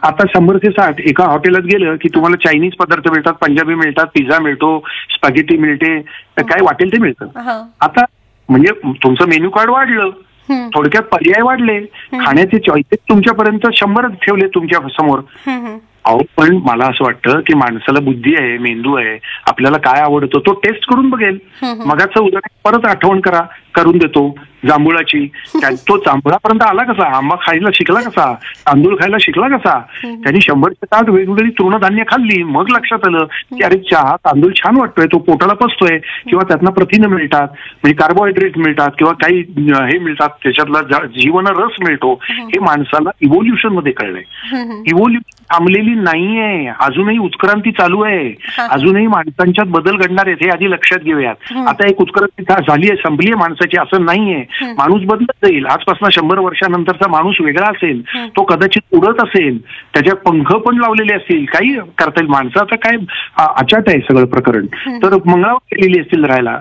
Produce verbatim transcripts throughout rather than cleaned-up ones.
आता शंभर ते साठ एका हॉटेलात गेलं की तुम्हाला चायनीज पदार्थ मिळतात, पंजाबी मिळतात, पिझ्झा मिळतो, स्पॅगेटी मिळते, काय वाटेल ते मिळतं. आता म्हणजे तुमचं मेन्यू कार्ड वाढलं, थोडक्यात पर्याय वाढले, खाण्याचे चॉईसेस तुमच्यापर्यंत शंभरच ठेवले तुमच्या समोर. अहो पण मला असं वाटतं की माणसाला बुद्धी आहे, मेंदू आहे, आपल्याला काय आवडतं तो टेस्ट करून बघेल. मगाचं उदाहरण परत आठवण करा करून देतो जांभुळाची. तो जांभळापर्यंत आला कसा, आंबा खायला शिकला कसा, तांदूळ खायला शिकला कसा, त्यांनी शंभरच्या ताट वेगवेगळी तृणधान्य खाल्ली, मग लक्षात आलं की अरे चहा तांदूळ छान वाटतोय, तो पोटाला पचतोय, किंवा त्यातनं प्रथिनं मिळतात, म्हणजे कार्बोहायड्रेट मिळतात, किंवा काही हे मिळतात, त्याच्यातला जीवन रस मिळतो. हे माणसाला इव्होल्युशन मध्ये कळलंय. इव्होल्युशन थांबलेली नाहीये, अजूनही उत्क्रांती चालू आहे, अजूनही माणसांच्यात बदल घडणार आहेत, हे आधी लक्षात घेऊयात. आता एक उत्क्रांती झाली आहे, संपली आहे माणसाची असं नाहीये. माणूस बदलत जाईल. आजपासून शंभर वर्षानंतरचा माणूस वेगळा असेल, तो कदाचित उडत असेल, त्याच्या पंख पण लावलेले असतील, काही करता येईल. माणसाचं काय अचाट आहे सगळं प्रकरण, तर मंगळावर गेलेली असतील राहायला,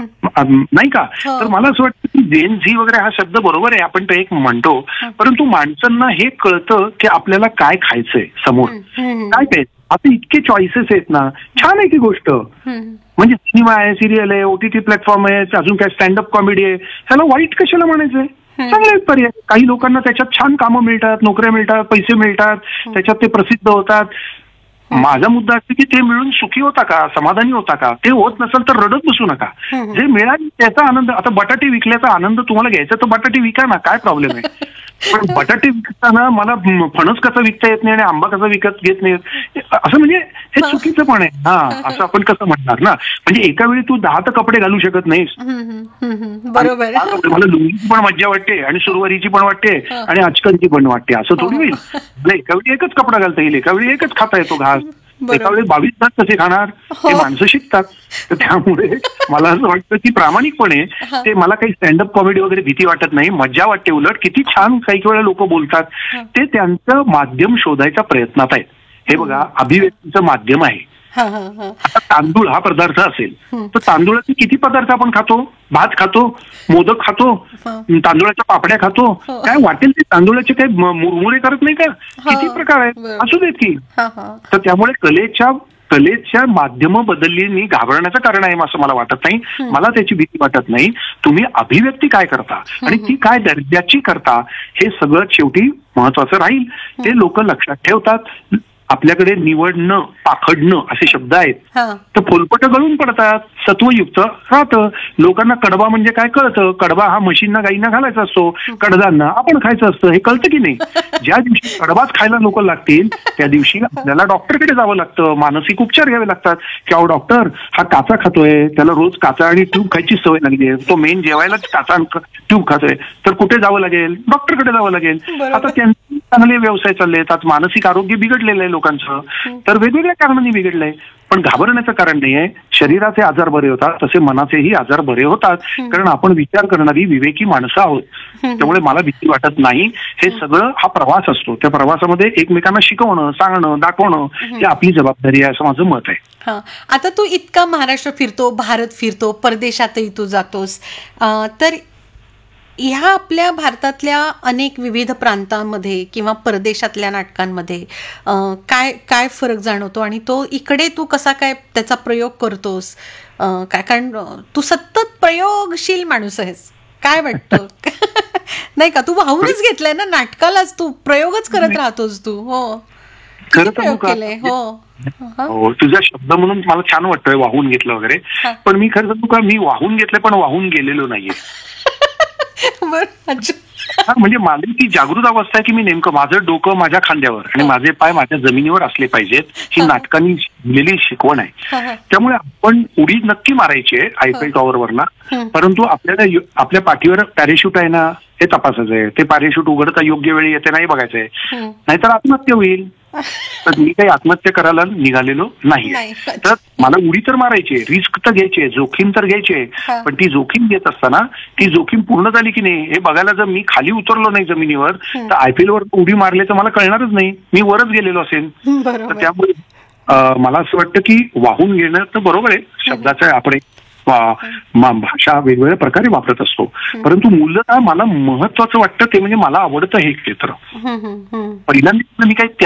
नाही का. तर मला असं वाटतं की जेन झी वगैरे हा शब्द बरोबर आहे, आपण ते एक म्हणतो, परंतु माणसांना हे कळतं की आपल्याला काय खायचंय समोर, काय प्यायचं. आता इतके चॉईसेस आहेत ना, छान आहे ती गोष्ट. म्हणजे सिनेमा आहे, सिरियल आहे, ओटीटी प्लॅटफॉर्म आहे, अजून काय स्टँडअप कॉमेडी आहे, ह्याला वाईट कशाला म्हणायचंय. चांगले पर्याय. काही लोकांना त्याच्यात छान कामं मिळतात, नोकऱ्या मिळतात, पैसे मिळतात, त्याच्यात ते प्रसिद्ध होतात. माझा मुद्दा असतो की ते मिळून सुखी होता का, समाधानी होता का. ते होत नसेल तर रडत बसू नका. जे मिळाले त्याचा आनंद. आता बटाटे विकल्याचा आनंद तुम्हाला घ्यायचा तर बटाटे विका ना, काय प्रॉब्लेम आहे. पण बटाटे विकताना मला फणस कसा विकता येत नाही आणि आंबा कसा विकत घेत नाही असं, म्हणजे हे चुकीचं पण आहे. हा, असं आपण कसं म्हणणार ना. म्हणजे एका वेळी तू दहा तर कपडे घालू शकत नाहीस. बरोबर. मला लुंगीची पण मज्जा वाटते आणि सुरवारीची पण वाटते आणि अचकनची पण वाटते, असं थोडी होईल. मला एका वेळी एकच कपडा घालता येईल, एका वेळी एकच खाता येतो घास, एका वेळी बावीस तास कसे खाणार हे माणसं शिकतात. तर त्यामुळे मला असं वाटतं की प्रामाणिकपणे ते, मला काही स्टँडअप कॉमेडी वगैरे भीती वाटत नाही, मज्जा वाटते. उलट किती छान काही वेळा लोक बोलतात, ते त्यांचं माध्यम शोधायच्या प्रयत्नात आहेत. हे बघा, अभिव्यक्तीचं माध्यम आहे. आता तांदूळ हा पदार्थ असेल तर तांदूळाचे किती पदार्थ आपण खातो. भात खातो, मोदक खातो, तांदूळाच्या पापड्या खातो, काय वाटेल ते तांदूळाचे काही मुरमुरे करत नाही का. किती प्रकार आहेत, असू देत की. तर त्यामुळे कलेच्या कलेच्या माध्यम बदलली घाबरण्याचं कारण आहे असं मला वाटत नाही. मला त्याची भीती वाटत नाही. तुम्ही अभिव्यक्ती काय करता आणि ती काय दर्जाची करता हे सगळं शेवटी महत्वाचं राहील. ते लोक लक्षात ठेवतात. आपल्याकडे निवडणं, पाखडणं असे शब्द आहेत, तर फोलपट गळून पडतात. सत्वयुक्त राहतं. लोकांना कडबा म्हणजे काय कळतं. कडबा हा म्हशींना गाईंना घालायचा असतो, कडधान्य आपण खायचं असतं, हे कळतं की नाही. ज्या दिवशी कडबाच खायला लोक लागतील त्या दिवशी आपल्याला डॉक्टरकडे जावं लागतं, मानसिक उपचार घ्यावे लागतात. की अहो डॉक्टर, हा काचा खातोय, त्याला रोज काचा आणि ट्यूब खायची सवय लागली आहे, तो मेन जेवायलाच काचा ट्यूब खातोय, तर कुठे जावं लागेल, डॉक्टरकडे जावं लागेल. आता त्यांचे चांगले व्यवसाय चालले, आता मानसिक आरोग्य बिघडलेलं आहे लोकांचं, तर वेगवेगळ्या कारणांनी बिघडलंय. पण घाबरण्याचं कारण नाहीये. शरीराचे आजार बरे होतात तसे मनाचेही आजार बरे होतात, कारण आपण विचार करणारी विवेकी माणसं आहोत. त्यामुळे मला भीती वाटत नाही. हे सगळं हा प्रवास असतो, त्या प्रवासामध्ये एकमेकांना शिकवणं, सांगणं, दाखवणं ही आपली जबाबदारी आहे असं माझं मत आहे. आता तू इतका महाराष्ट्र फिरतो, भारत फिरतो, परदेशातही तू जातोस, तर ह्या आपल्या भारतातल्या अनेक विविध प्रांतांमध्ये किंवा परदेशातल्या नाटकांमध्ये काय काय फरक जाणवतो आणि तो इकडे तू कसा काय त्याचा प्रयोग करतोस काय. कारण तू सतत प्रयोगशील माणूस आहेस. काय वाटतं नाही का, तू वाहूनच घेतलंय ना नाटकालाच, तू प्रयोगच करत राहतोस तू. हो, खरं केलंय. हो, तुझा शब्द म्हणून मला छान वाटतोय वाहून घेतलं वगैरे, पण मी खरं सांगू का, मी वाहून घेतलंय पण वाहून गेलेलो नाहीये. म्हणजे माझी ती जागृत अवस्था आहे की मी नेमकं माझं डोकं माझ्या खांद्यावर आणि माझे पाय माझ्या जमिनीवर असले पाहिजेत, ही नाटकांनी दिलेली शिकवण आहे. त्यामुळे आपण उडी नक्की मारायची आहे आयफेल टॉवरवरना, परंतु आपल्याला आपल्या पाठीवर पॅरेशूट आहे ना हे तपासायचं आहे. ते पॅरेशूट उघडता योग्य वेळी येते नाही बघायचंय, नाहीतर आत्महत्या होईल. तर मी काही आत्महत्या करायला निघालेलो नाही. तर मला उडी तर मारायची आहे, रिस्क तर घ्यायची आहे, जोखीम तर घ्यायची आहे, पण ती जोखीम घेत असताना ती जोखीम पूर्ण झाली की नाही हे बघायला जर मी खाली उतरलो नाही जमिनीवर तर आयपीएलवर उडी मारले तर मला कळणारच नाही, मी वरच गेलेलो असेल. तर त्यामुळे मला असं वाटतं की वाहून घेणं तर बरोबर आहे, शब्दाचा आपण भाषा वेगवेगळ्या प्रकारे वापरत असतो, परंतु मूलतः मला महत्वाचं वाटतं ते म्हणजे मला आवडतं हे क्षेत्र. पहिल्यांदा मी काही त्या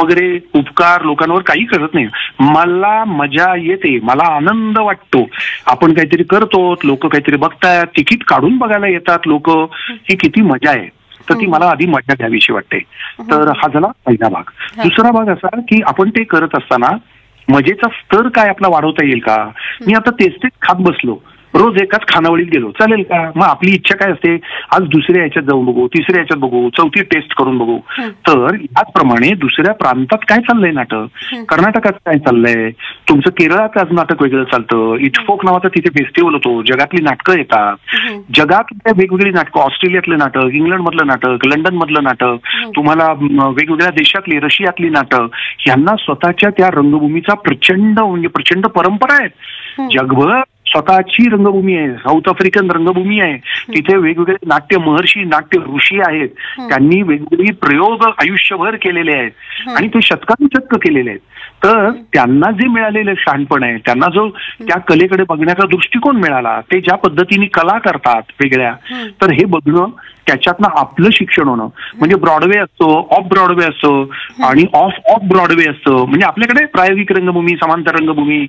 वगैरे उपकार लोकांवर काही करत नाही. मला मजा येते, मला आनंद वाटतो. आपण काहीतरी करतो, लोक काहीतरी बघतायत, तिकीट काढून बघायला येतात लोक, ही किती मजा आहे. तर ती मला आधी मजा घ्यावीशी वाटते. तर हा झाला पहिला भाग. दुसरा भाग असा की आपण ते करत असताना मजेचा स्तर काय आपला वाढवता येईल का. मी आता तेच तेच खात बसलो, रोज एकाच खानावळीत गेलो, चालेल का. मग आपली इच्छा काय असते, आज दुसऱ्या याच्यात जाऊन बघू, तिसऱ्या याच्यात बघू, चौथी टेस्ट करून बघू. तर याचप्रमाणे दुसऱ्या प्रांतात काय चाललंय नाटक, कर्नाटकात काय चाललंय, तुमचं केरळात आज नाटक वेगळं चालतं, इटफोक नावाचा तिथे फेस्टिवल होतो, जगातली नाटकं येतात, जगात वेगवेगळी नाटकं, ऑस्ट्रेलियातलं नाटक, इंग्लंड मधलं नाटक, लंडन मधलं नाटक, तुम्हाला वेगवेगळ्या देशातली, रशियातली नाटक, यांना स्वतःच्या त्या रंगभूमीचा प्रचंड म्हणजे प्रचंड परंपरा आहेत. जगभर स्वतःची रंगभूमी आहे, साऊथ आफ्रिकन रंगभूमी आहे, तिथे वेगवेगळे नाट्य महर्षी, नाट्य ऋषी आहेत, त्यांनी वेगवेगळे प्रयोग आयुष्यभर केलेले आहेत आणि ते शतकानुशतक केलेले आहेत. तर त्यांना जे मिळालेलं शहाणपण आहे, त्यांना जो त्या कलेकडे बघण्याचा दृष्टिकोन मिळाला, ते ज्या पद्धतीने कला करतात वेगळ्या, तर हे बघणं, त्याच्यातनं आपलं शिक्षण होणं. म्हणजे ब्रॉडवे असतो, ऑफ ब्रॉडवे असतो आणि ऑफ ऑफ ब्रॉडवे असतं. म्हणजे आपल्याकडे प्रायोगिक रंगभूमी, समांतर रंगभूमी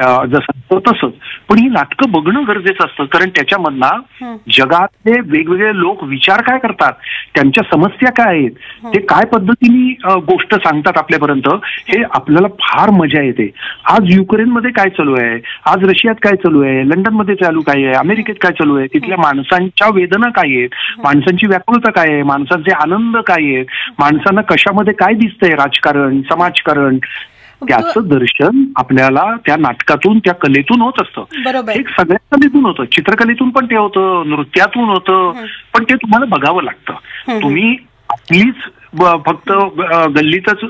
जसं तसंच, पण ही नाटकं बघणं गरजेचं असतं. कारण त्याच्यामधनं जगातले वेगवेगळे लोक विचार काय करतात, त्यांच्या समस्या काय आहेत, ते काय पद्धतीने गोष्ट सांगतात आपल्यापर्यंत, हे आपल्याला फार मजा येते. आज युक्रेनमध्ये काय चालू आहे, आज रशियात काय चालू आहे, लंडनमध्ये चालू काय आहे, अमेरिकेत काय चालू आहे, तिथल्या माणसांच्या वेदना काय आहेत, माणसांची व्याकुळता काय आहे, माणसांचे आनंद काय आहेत, माणसांना कशामध्ये काय दिसतंय, राजकारण, समाजकारण, त्याचं दर्शन आपल्याला त्या नाटकातून, त्या कलेतून होत असतं. हे सगळ्या कलेतून होतं, चित्रकलेतून पण ते होतं, नृत्यातून होतं, पण ते तुम्हाला बघावं लागतं. तुम्ही आपलीच फक्त गल्लीतच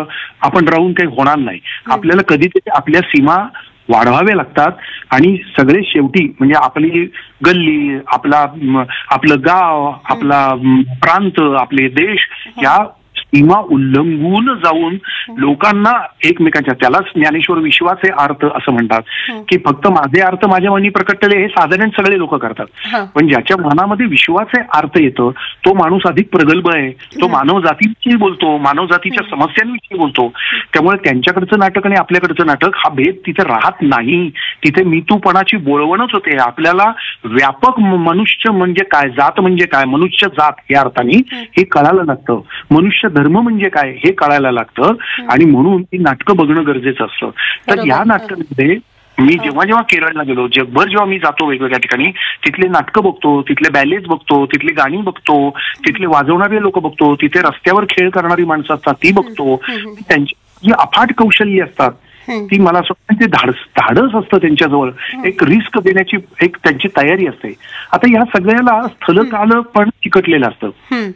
आपण राहून काही होणार नाही. आपल्याला कधीतरी आपल्या सीमा वाढवाव्या लागतात आणि सगळे शेवटी म्हणजे आपली गल्ली, आपला आपलं गाव, आपला प्रांत, आपले देश, या सीमा उल्लंघून जाऊन लोकांना एकमेकांच्या, त्यालाच ज्ञानेश्वर विश्वाचे अर्थ असं म्हणतात की फक्त माझे अर्थ माझ्या मनी प्रकटले हे साधारण सगळे लोक करतात. पण ज्याच्या मनामध्ये विश्वाचे अर्थ येतं तो माणूस अधिक प्रगल्भ आहे, तो मानव जातीविषयी बोलतो, मानव जातीच्या समस्यांविषयी बोलतो. त्यामुळे त्यांच्याकडचं नाटक आणि आपल्याकडचं नाटक हा भेद तिथे राहत नाही. तिथे मीतूपणाची बोळवणच होते. आपल्याला व्यापक मनुष्य म्हणजे काय, जात म्हणजे काय, मनुष्य जात या अर्थाने हे कळायला लागतं. मनुष्य धर्म म्हणजे काय हे कळायला लागतं आणि म्हणून ती नाटकं बघणं गरजेचं असतं. तर या नाटकामध्ये मी जेव्हा जेव्हा केरळला गेलो, जगभर जेव्हा मी जातो वेगवेगळ्या ठिकाणी, तिथले नाटकं बघतो, तिथले बॅलेज बघतो, तिथली गाणी बघतो, तिथले वाजवणारे लोक बघतो, तिथे रस्त्यावर खेळ करणारी माणसं असतात ती बघतो, त्यांची जी अफाट कौशल्य असतात ती मला असं ते धाडस धाडस असतं त्यांच्याजवळ, एक रिस्क देण्याची एक त्यांची तयारी असते. आता या सगळ्याला स्थलकाल पण चिकटलेलं असतं.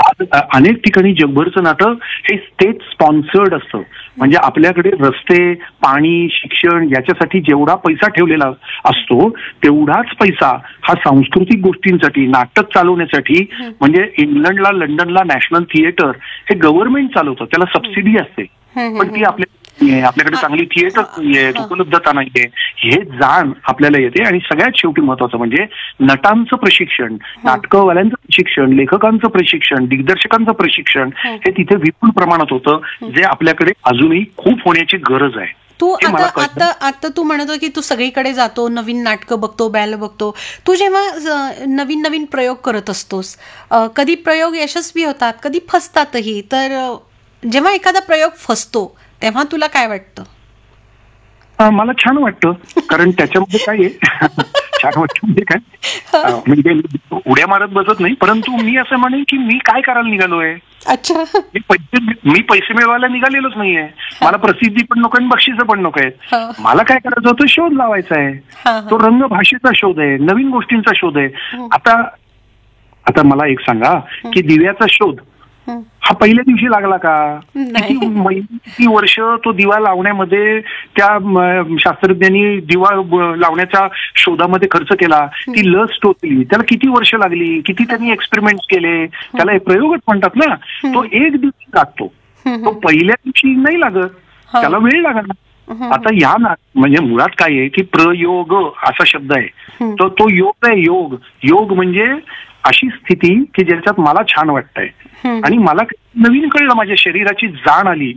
अनेक ठिकाणी जगभरचं नाटक हे स्टेट स्पॉन्सर्ड असतं. म्हणजे आपल्याकडे रस्ते, पाणी, शिक्षण याच्यासाठी जेवढा पैसा ठेवलेला असतो तेवढाच पैसा हा सांस्कृतिक गोष्टींसाठी, नाटक चालवण्यासाठी, म्हणजे इंग्लंडला, लंडनला नॅशनल थिएटर हे गव्हर्नमेंट चालवतं, त्याला सबसिडी असते. पण ती आपल्या आपल्याकडे चांगली थिएटर नाहीये, उपलब्धता नाहीये, हे जाण आपल्याला येते. आणि सगळ्यात शेवटी महत्वाचं म्हणजे नटांचं प्रशिक्षण, नाटकवाल्यांचं प्रशिक्षण, लेखकांचं प्रशिक्षण, दिग्दर्शकांचं प्रशिक्षण हे तिथे विपुल प्रमाणात होतं, जे आपल्याकडे अजूनही खूप होण्याची गरज आहे. तू आता आता आता तू म्हणतो की तू सगळीकडे जातो, नवीन नाटकं बघतो, बॅल बघतो. तू जेव्हा नवीन नवीन प्रयोग करत असतोस, कधी प्रयोग यशस्वी होतात, कधी फसतातही. तर जेव्हा एखादा प्रयोग फसतो तेव्हा तुला काय वाटतं? मला छान वाटतं, कारण त्याच्यामध्ये काय आहे छान वाटतं म्हणजे काय, म्हणजे उड्या मारत बसत नाही, परंतु मी असं म्हणेन की मी काय करायला निघालोय. अच्छा, मी पैसे मी पैसे मिळवायला निघालेलोच नाहीये. मला प्रसिद्धी पण नको आणि बक्षीस पण नको आहे. मला काय करायचं होतं, शोध लावायचा आहे. तो रंग भाषेचा शोध आहे, नवीन गोष्टींचा शोध आहे. आता आता मला एक सांगा की दिव्याचा शोध हा पहिल्या दिवशी लागला का? किती किती वर्ष तो दिवा लावण्यामध्ये त्या शास्त्रज्ञांनी दिवा लावण्याच्या शोधामध्ये खर्च केला, ती लस टोचली, त्याला किती वर्ष लागली, किती त्यांनी एक्सपेरिमेंट केले, त्याला प्रयोगच म्हणतात ना. तो एक दिवस लागतो, तो पहिल्या दिवशी नाही लागत, त्याला वेळ लागणार. आता या ना म्हणजे मुळात काय आहे की प्रयोग असा शब्द आहे, तो तो योग आहे. योग योग म्हणजे अशी स्थिती की ज्याच्यात मला छान वाटतंय आणि मला नवीन कळलं, माझ्या शरीराची जाण आली,